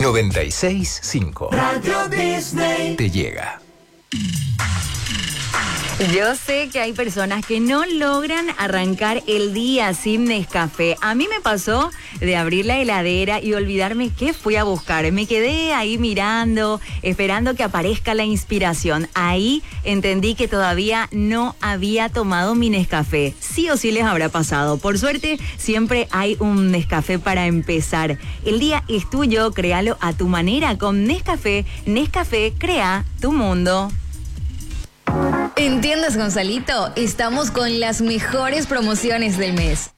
96.5 Radio Disney te llega. Yo sé que hay personas que no logran arrancar el día sin Nescafé. A mí me pasó de abrir la heladera y olvidarme qué fui a buscar. Me quedé ahí mirando, esperando que aparezca la inspiración. Ahí entendí que todavía no había tomado mi Nescafé. Sí o sí les habrá pasado. Por suerte, siempre hay un Nescafé para empezar. El día es tuyo, créalo a tu manera con Nescafé. Nescafé, crea tu mundo. En Tiendas Gonzalito estamos con las mejores promociones del mes.